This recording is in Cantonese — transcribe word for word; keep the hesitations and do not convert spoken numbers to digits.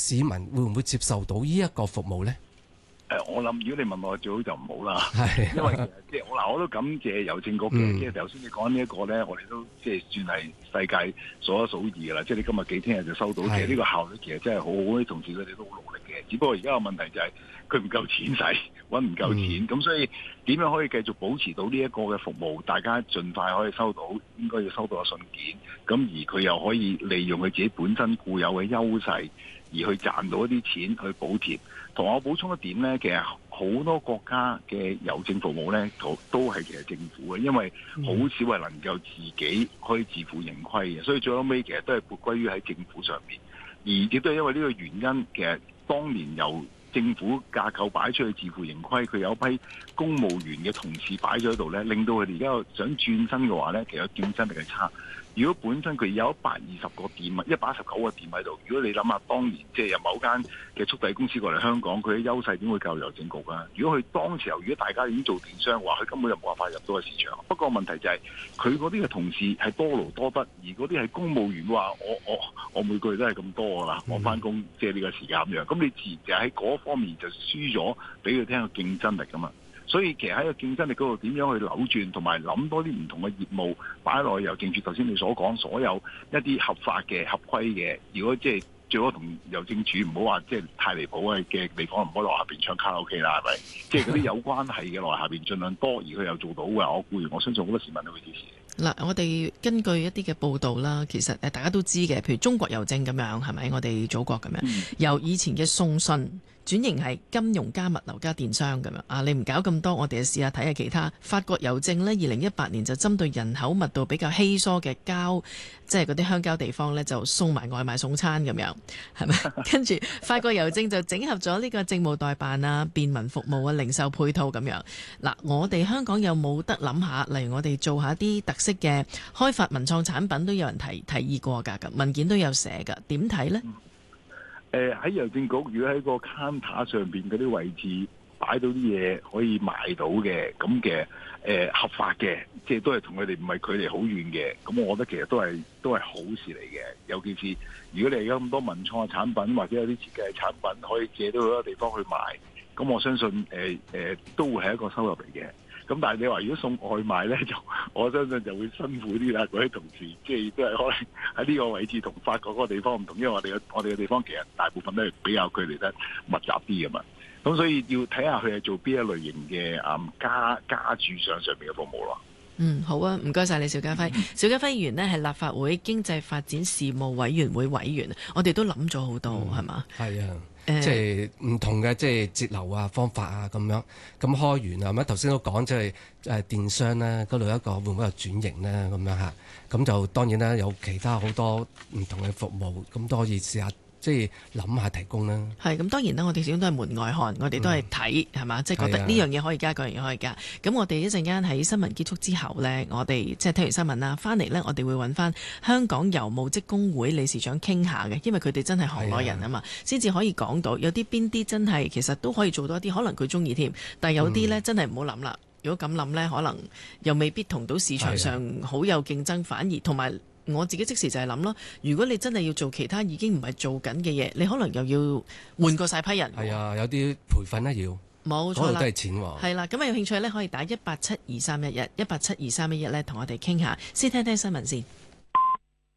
市民會唔會接受到呢一個服務呢？ 誒，我諗如果你問我，最好就唔好啦。 係， 因為其實即係我嗱，我都感謝郵政局嘅， 嗯、 即係頭先你講呢一個咧，我哋都即係算係世界數一數二㗎啦。即係你今日幾聽日就收到，其實呢個效率其實真係好好，啲同事佢哋都好努力嘅。只不過而家個問題就係佢唔夠錢使，揾唔夠錢，咁、嗯、所以點樣可以繼續保持到呢一個嘅服務？大家盡快可以收到，應該要收到個信件，咁而佢又可以利用佢自己本身固有嘅優勢，而去賺到一啲錢去補貼。同我補充一點呢，其實好多國家嘅郵政服務呢，都都係其實政府嘅，因為好少係能夠自己可以自負盈虧嘅，所以最後尾其實都係撥歸於喺政府上面。而亦都係因為呢個原因，其實當年由政府架構擺出去自負盈虧，佢有一批公務員嘅同事擺咗喺度呢，令到佢哋而家想轉身嘅話呢，其實競爭力係差。如果本身佢有一百二十個店啊，一百一十九個店喺度，如果你諗下當年即係有某間嘅速遞公司過嚟香港，佢嘅優勢點會夠郵政局啊？如果佢當時候如果大家已經做電商嘅話，佢根本就冇辦法入到個市場。不過問題就係佢嗰啲嘅同事係多勞多得，而嗰啲係公務員話我我我每個月都係咁多噶啦，我翻工即係呢個時間咁樣，咁你自然就喺嗰方面就輸咗俾佢聽個競爭力噶嘛。所以其實喺個競爭力嗰度點樣去扭轉，同埋諗多啲唔同嘅業務擺落去郵政署。頭先你所講所有一啲合法嘅、合規嘅，如果即係最好同郵政署唔好話即係太離譜嘅地方，唔好落下邊唱卡拉 OK 啦，係咪？即係嗰啲有關係嘅落下邊盡量多，而佢又做到嘅，我固然我相信好多市民都會支持。 嗱，我哋根據一啲嘅報道啦，其實誒大家都知嘅，譬如中國郵政咁樣，係咪？我哋祖國咁樣，嗯、由以前嘅送信轉型係金融加物流加電商咁樣啊！你唔搞咁多，我哋就試下睇下其他。法國郵政呢，二零一八年就針對人口密度比較稀疏嘅郊，即係嗰啲鄉郊地方呢，就送埋外賣送餐咁樣，係咪？跟住法國郵政就整合咗呢個政務代辦啊、便民服務啊、零售配套咁樣。嗱，我哋香港有冇得諗下？例如我哋做下啲特色嘅開發文創產品，都有人提提議過㗎，咁文件都有寫㗎。點睇呢？ 誒喺郵政局，如果喺個 counter 上邊嗰啲位置擺到啲嘢可以賣到嘅，咁嘅誒合法嘅，即係都係同佢哋唔係距離好遠嘅，咁我覺得其實都係都係好事嚟嘅。尤其是如果你有咁多文創嘅產品，或者有啲設計嘅產品可以借到好多地方去賣，咁我相信誒誒、呃、都會係一個收入嚟嘅。咁但係你話如果送外賣咧，就我相信就會辛苦啲啦。嗰啲同事即係都係可能喺呢個位置同法國嗰個地方唔同，因為我哋嘅我哋嘅地方其實大部分都係比較距離得密集啲㗎嘛。咁所以要睇下佢係做邊一類型嘅啊加加注上上面嘅服務咯。 嗯，好啊，唔該晒你，邵家輝。邵家輝議員呢係立法會經濟發展事務委員會委員，我哋都諗咗好多，係嘛、 嗯？係啊。即係唔同嘅，即係節流啊方法啊咁樣，咁開源啊，咁頭先都講即係誒電商咧嗰度一個會唔會有轉型咧咁樣嚇，咁就當然啦，有其他好多唔同嘅服務，咁都可以試下即係諗下提供啦。係咁，當然啦，我哋始終都係門外漢，我哋都係睇係嘛，即係覺得呢樣嘢可以加，嗰樣嘢可以加。咁我哋一陣間喺新聞結束之後呢，我哋即係聽完新聞啦，翻嚟呢，我哋會揾翻香港郵務職工會理事長傾下嘅，因為佢哋真係行內人啊嘛，先至可以講到有啲邊啲真係其實都可以做到一啲，可能佢中意添，但係有啲呢，真係唔好諗啦。如果咁諗呢，可能又未必同到市場上好有競爭，反而同埋。我自己即時就係諗咯，如果你真係要做其他已經唔係做緊嘅嘢，你可能又要換過晒批人。係啊，有啲培訓咧要。冇錯啦，嗰度都係錢喎。係啦，咁啊有興趣咧可以打一八七二三一一一八七二三一一咧，同我哋傾下，先聽聽新聞先。